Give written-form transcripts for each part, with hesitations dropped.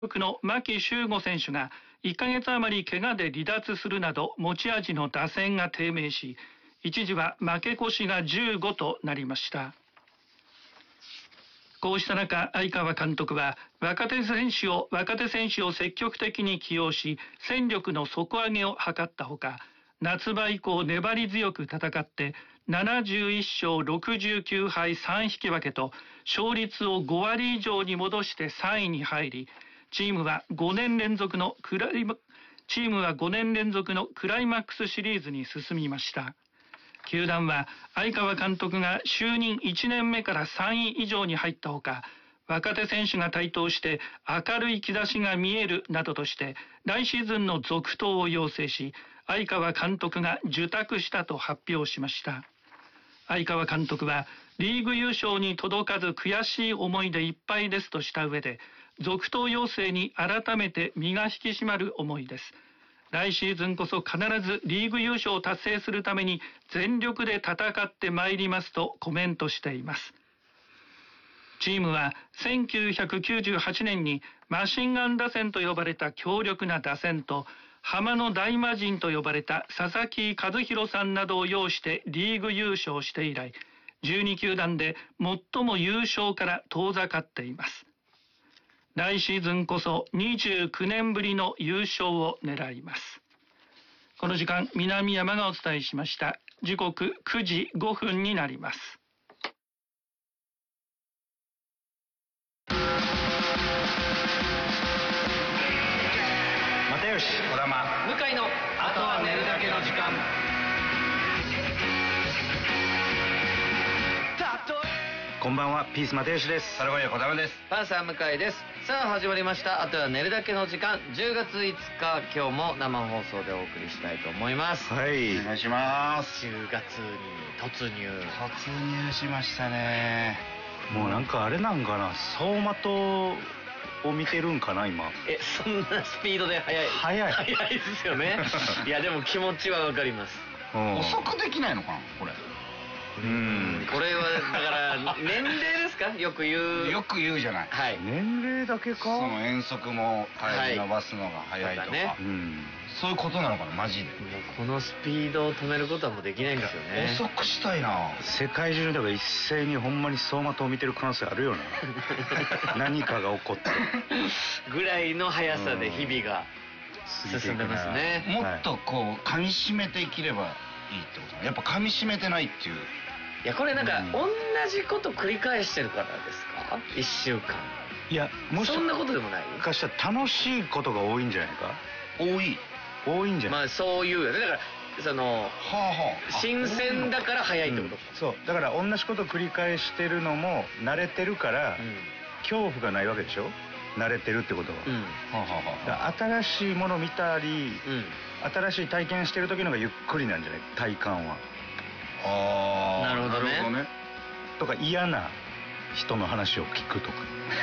の牧秀悟選手が1ヶ月余り怪我で離脱するなど持ち味の打線が低迷し、一時は負け越しが15となりました。こうした中、相川監督は若手選手を積極的に起用し、戦力の底上げを図ったほか、夏場以降粘り強く戦って71勝69敗3引き分けと勝率を5割以上に戻して3位に入り、チームは5年連続のクライマックスシリーズに進みました。球団は相川監督が就任1年目から3位以上に入ったほか、若手選手が台頭して明るい兆しが見えるなどとして来シーズンの続投を要請し、相川監督が受託したと発表しました。相川監督はリーグ優勝に届かず悔しい思いでいっぱいですとした上で、続投要請に改めて身が引き締まる思いです。来シーズンこそ必ずリーグ優勝を達成するために全力で戦ってまいりますとコメントしています。チームは1998年にマシンガン打線と呼ばれた強力な打線と、浜の大魔神と呼ばれた佐々木主浩さんなどを擁してリーグ優勝して以来、12球団で最も優勝から遠ざかっています。来シーズンこそ29年ぶりの優勝を狙います。この時間、南山がお伝えしました。時刻9時5分になります。 又吉、児玉、 向井のあとは寝るだけの時間。 こんばんは、ピース又吉です。 サルバイア児玉です。 パンサー向井です。さあ始まりました。あとは寝るだけの時間。10月5日、今日も生放送でお送りしたいと思います。 はい、 お願いします。 10月に突入しましたね。 もうなんかあれなんかな、走馬灯を見てるんかな今。 そんなスピードで速いですよね。いやでも気持ちはわかります。 遅くできないのかなこれ。 これはだから年齢ですか？よく言うじゃない。 はい。 年齢だけか。 その遠足も帰り伸ばすのが早いとか、ね、そういうことなのかなマジで。もうこのスピードを止めることはもうできないんですよね。 遅くしたいな。 世界中では一斉にほんまに走馬灯を見てる可能性あるよな。何かが起こってぐらいの速さで日々が進んでますね。 もっとこう噛み締めて生きればいいってこと。やっぱ噛み締めてないっていう。 いやこれなんか同じこと繰り返してるからですか？1週間。 いや、もしそんなことでもない。 かしたら楽しいことが多いんじゃないか。多いんじゃない。 まあそういうよね。だからその新鮮だから早いってこと。 そうだから同じこと繰り返してるのも慣れてるから、恐怖がないわけでしょ。慣れてるってことは。新しいもの見たり、新しい体験してる時のがゆっくりなんじゃない、体感は。 なるほどね。 とか嫌な人の話を聞くとか。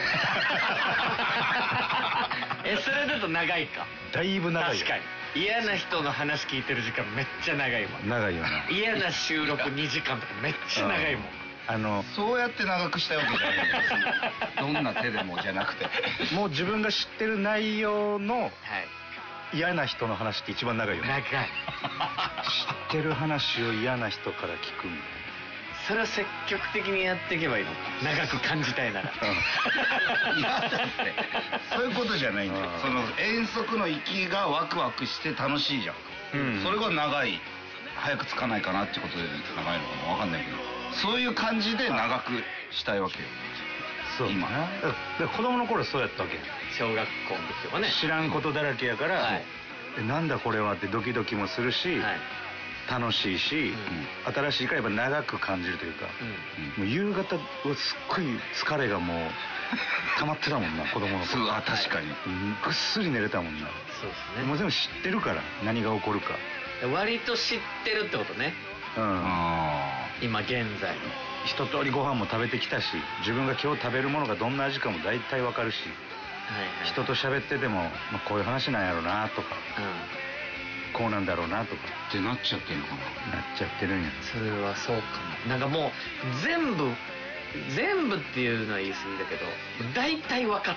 それだと長いか。 だいぶ長い。 確かに嫌な人の話聞いてる時間めっちゃ長いもん。 長いよな。 嫌な収録2時間とかめっちゃ長いもん。 そうやって長くしたいわけじゃない。どんな手でもじゃなくて、 もう自分が知ってる内容の嫌な人の話って一番長いよね。 長い。 知ってる話を嫌な人から聞くみたいな。 それは積極的にやっていけばいいのか。長く感じたいなら。 いやだってそういうことじゃないんだよ。その遠足の行きがワクワクして楽しいじゃん。それが長い、早く着かないかなってことで長いのかな、分かんないけど、そういう感じで長くしたいわけよ。 そう今子供の頃そうやったわけ。 小学校の時とかね、 知らんことだらけやから、なんだこれはってドキドキもするし、楽しいし、新しいからやっぱ長く感じるというか、もう夕方はすっごい疲れがもう溜まってたもんな、子供の頃。 確かにぐっすり寝れたもんな。 そうですね。 もう全部知ってるから、何が起こるか割と知ってるってことね。今現在一通りご飯も食べてきたし、自分が今日食べるものがどんな味かも大体わかるし、人と喋ってても、こういう話なんやろうなとか、こうなんだろうなとかってなっちゃってるのかな。 なっちゃってるんや。 それはそうかも。なんかもう全部っていうのは言い過ぎだけど、大体分かった。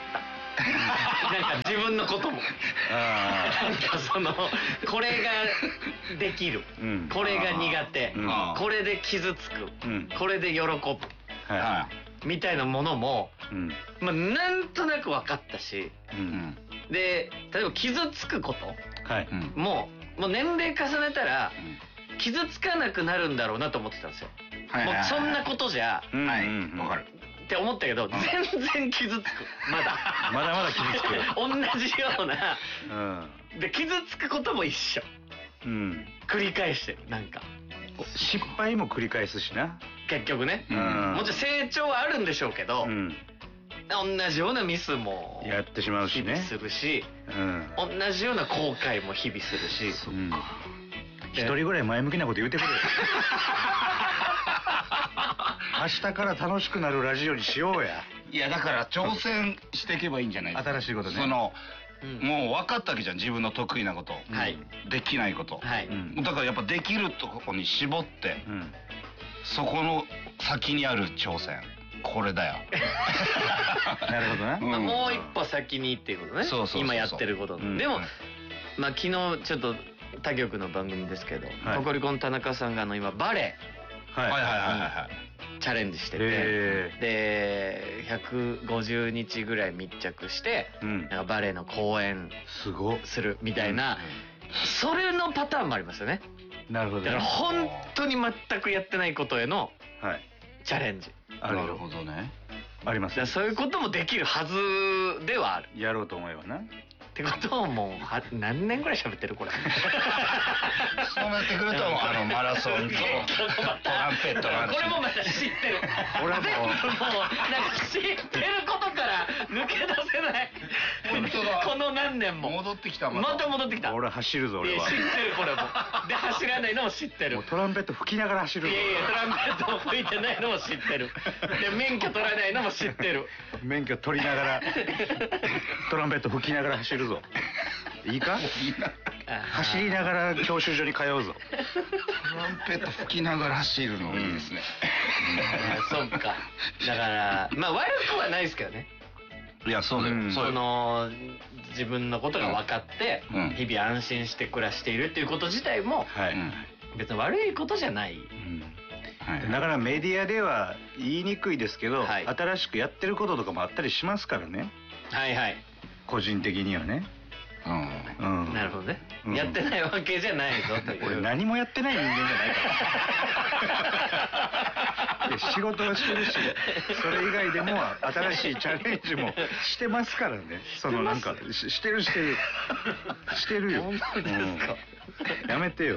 なんか自分のこともなんかこれができる、これが苦手、これで傷つく、これで喜ぶ、みたいなものも、まあなんとなく分かったし、で例えば傷つくこともう年齢重ねたら傷つかなくなるんだろうなと思ってたんですよ。もうそんなことじゃ分かるって思ったけど、全然傷つく。まだ傷つく。 同じような、で傷つくことも一緒。繰り返してる。なんか失敗も繰り返すしな。 結局ね。もちろん成長はあるんでしょうけど、同じようなミスもやってしまうしね。 するし、同じような後悔も日々するし。 一人ぐらい前向きなこと言うてくれよ。明日から楽しくなるラジオにしようや。 いやだから挑戦していけばいいんじゃないですか。 新しいことね。 もう分かったわけじゃん、自分の得意なこと、できないこと、だからやっぱできるとこに絞って、そこの先にある挑戦、これだよ。 なるほどな。 もう一歩先にっていうことね。今やってること。でもまあ昨日ちょっと他局の番組ですけど、ココリコの田中さんが今バレエチャレンジしてて、で150日ぐらい密着してなんかバレエの公演するみたいな、それのパターンもありますよね。 なるほど。 だから本当に全くやってないことへのチャレンジ。 なるほどね。あります。 そういうこともできるはずではある。 やろうと思えばな。 ってことをもう何年ぐらい喋ってるこれ。 そうなってくるとマラソンとトランペットがあるし、 これもまた知ってる。俺もなんか知ってることから抜け出せない。この何年も戻ってきた。 また戻ってきた。 俺走るぞ俺は。 知ってるこれも。で走らないのも知ってる。 トランペット吹きながら走るぞ。 いやトランペットも吹いてないのも知ってる。で免許取らないのも知ってる。 免許取りながらトランペット吹きながら走るぞ。いいか？走りながら教習所に通うぞ。 トランペット吹きながら走るのいいですね。 そっか。だからまあ悪くはないですけどね。 いやそうだよ。 自分のことが分かって日々安心して暮らしているっていうこと自体も別に悪いことじゃない。 だからメディアでは言いにくいですけど、新しくやってることとかもあったりしますからね。個人的にはね。 なるほどね。やってないわけじゃないぞという。 俺何もやってない人間じゃないから。仕事はしてるし、それ以外でも新しいチャレンジもしてますからね。なんかしてるよ。やめてよ。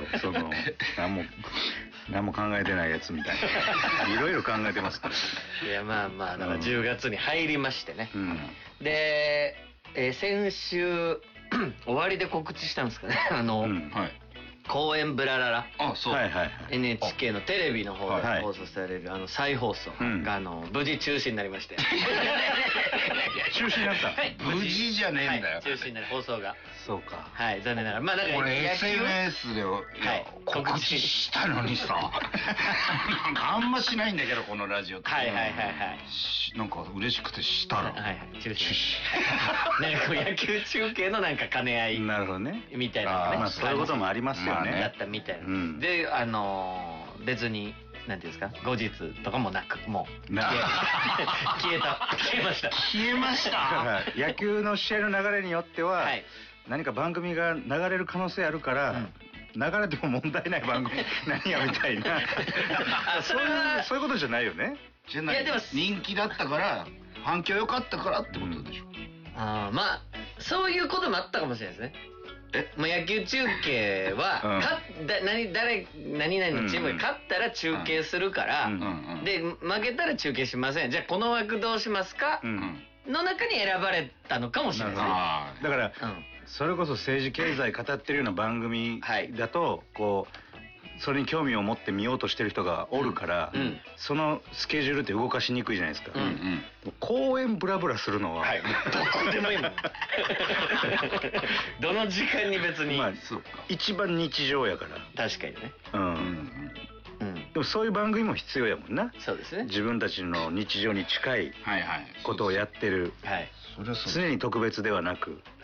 何も考えてないやつみたいな。いろいろ考えてますから。 いやまあまあだから10月に入りましてね。で先週終わりで告知したんですかね。公演ブラララ、NHK のテレビの方で放送される再放送が無事中止になりまして。 中止になった。 無事じゃねえんだよ。 中止になる放送が。 そうか。 はい、残念ながら。まあだから俺 SNS で告知したのにさ、なんかあんましないんだけどこのラジオって。なんか嬉しくてしたら中止。なんか野球中継のなんか兼ね合いみたいなね。 そういうこともありますよね。 だったみたいな。で別になんていうんですか、後日とかもなく、もう消えました。 消えました。 野球の試合の流れによっては何か番組が流れる可能性あるから、流れても問題ない番組何やみたいな。そういうことじゃないよね。 じゃない。人気だったから反響良かったからってことでしょ。 まあそういうこともあったかもしれないですね。もう野球中継は何々のチームが勝ったら中継するから、で負けたら中継しません。じゃあこの枠どうしますかの中に選ばれたのかもしれない。 だからそれこそ政治経済語ってるような番組だとこうそれに興味を持って見ようとしてる人がおるから、そのスケジュールって動かしにくいじゃないですか。公園ブラブラするのはどこでもいいもん。どの時間に別に一番日常やから。 確かにね。 でもそういう番組も必要やもんな。 そうですね。 自分たちの日常に近いことをやってる、常に特別ではなく。